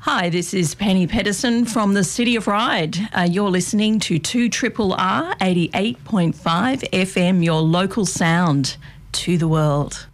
Hi, this is Penny Pedersen from the City of Ryde. You're listening to 2RRR 88.5 FM, your local sound to the world.